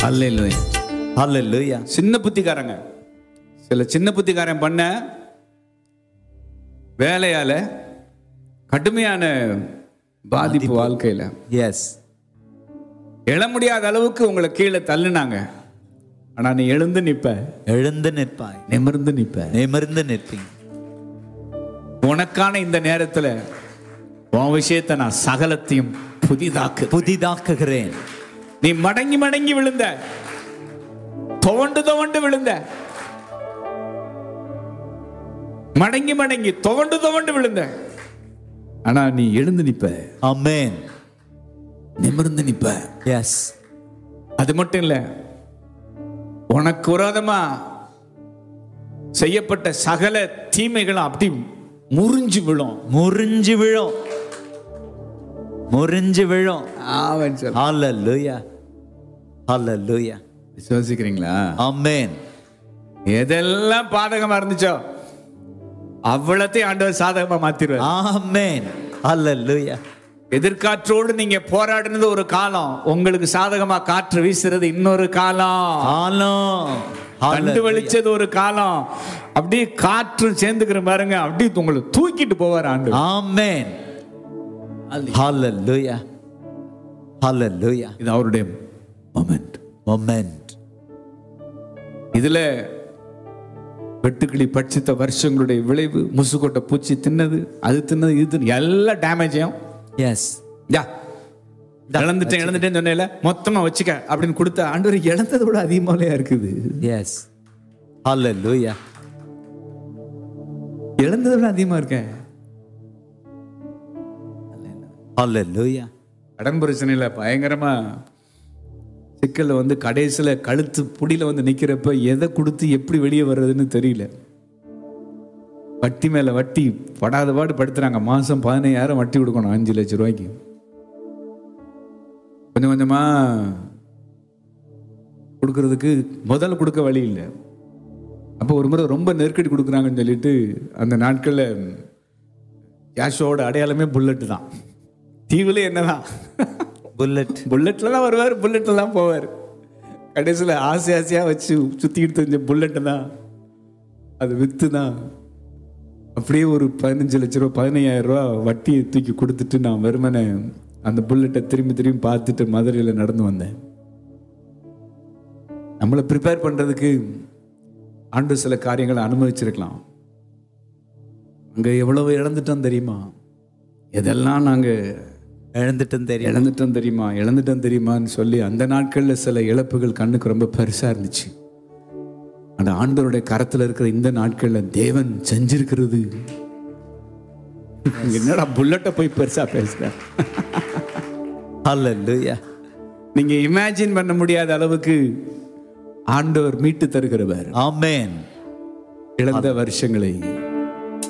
அல்லேலூயா, அல்லேலூயா. சின்ன புத்திக்காரங்க, சில சின்ன புத்திக்காரன் பண்ண வேலையால கடுமையான பாதிப்பு வாழ்க்கையில. எஸ். எழ முடியாத அளவுக்கு உங்களை கீழே தள்ளுனாங்க. ஆனா நீ எழுந்து நிப்ப, எழுந்து நிற்பாய், நிமிர்ந்து நிப்ப, நிமிர்ந்து நிற்பீங்க. உனக்கான இந்த நேரத்துல உன் விஷயத்தை நான் சகலத்தையும் புதிதாக்குகிறேன். நீ மடங்கி மடங்கி விழுந்த, துவண்டு துவண்டு விழுந்த, மடங்கி மடங்கி துவண்டு துவண்டு விழுந்த, ஆனா நீ எழுந்து நிப்ப. ஆமென். நிமிர்ந்து நிப்ப. எஸ். அது மட்டும் இல்ல, உனக்கு விரோதமா செய்யப்பட்ட சகல தீமைகளும் அப்படி முறிஞ்சு விழும். முறிஞ்சு விழும், முறிஞ்சு விழும். ஹல்லேலூயா, ஹல்லேலூயா. விசுவாசிக்கிறீங்களா? ஆமென். எதெல்லாம் பாதகமா இருந்துச்சோ அவ்வளத்தையும் ஆண்டவர் சாதகமா மாத்திருவார். ஆமென். ஹல்லேலூயா. எதிர்காற்றோடு நீங்க போராடினது ஒரு காலம், உங்களுக்கு சாதகமா காற்று வீசுறது இன்னொரு காலம். கண்டு வலிச்சது ஒரு காலம். அப்படியே காற்று சேர்ந்துக்கிற பாருங்க, அப்படியே உங்களை தூக்கிட்டு போவார் ஆண்டு. ஆமென். ஹல்லேலூயா, ஹல்லேலூயா. இது அவருடைய மொமெண்ட். மொமெண்ட். இதுல வெட்டுக்கிளி பட்சித்த வருஷங்களுடைய விளைவு, முசுக்கொட்டை பூச்சி தின்னது, அது தின்னது, இது எல்லா டேமேஜையும் எஸ் இழந்துட்டேன் சொன்னேல, மொத்தமா வச்சுக்க அப்படின்னு கொடுத்த ஆண்டவர் இழந்ததை விட அதிகமாலையா இருக்குது. எஸ். ஹல்லேலூயா. இழந்ததை விட அதிகமா இருக்கேன். ஹல்லேலூயா. கடன் பிரச்சனையில பயங்கரமா சிக்கல்ல வந்து கடைசியில கழுத்து புடியில வந்து நிக்கிறப்ப எதை கொடுத்து எப்படி வெளியே வர்றதுன்னு தெரியல. வட்டி மேல வட்டி படாத பாடு படுத்துறாங்க. மாசம் 15,000 வட்டி கொடுக்கணும், 5 லட்சம் ரூபாய்க்கு. கொஞ்சம் கொஞ்சமா கொடுக்கறதுக்கு முதல்ல கொடுக்க வழி இல்லை. அப்போ ஒரு முறை ரொம்ப நெருக்கடி கொடுக்குறாங்கன்னு சொல்லிட்டு அந்த நாட்கள்ல கேஷோட அடையாளமே புல்லட் தான். தீவுல என்னதான் புல்லட்ல தான் வருவார், புல்லட்ல தான் போவார். கடைசியில் ஆசையா வச்சு சுத்திக்கிட்டு தெரிஞ்ச புல்லட்டு தான், அது வித்து தான். அப்படியே ஒரு 15 லட்ச ரூபா 15,000 ரூபா வட்டியை தூக்கி கொடுத்துட்டு நான் வெறுமனே அந்த புல்லட்டை திரும்பி திரும்பி பார்த்துட்டு மதுரையில் நடந்து வந்தேன். நம்மளை ப்ரிப்பேர் பண்றதுக்கு ஆண்டு சில காரியங்களை அனுமதிச்சிருக்கலாம். அங்க எவ்வளவு இழந்துட்டோம் தெரியுமா? எதெல்லாம் நாங்க இழந்துட்டோம் தெரியுமான்னு சொல்லி அந்த நாட்கள்ல சில இழப்புகள் கண்ணுக்கு ரொம்ப பெருசா இருந்துச்சு. அந்த ஆண்டவருடைய கரத்துல இருக்கிற இந்த நாட்கள்ல தேவன் செஞ்சிருக்கிறது, என்னடா புல்லட்டை போய் பெருசா பேசுற. ஹல்லேலூயா. நீங்க இமேஜின் பண்ண முடியாத அளவுக்கு ஆண்டவர் மீட்டு தருகிறவர். ஆமென். இழந்த வருஷங்களை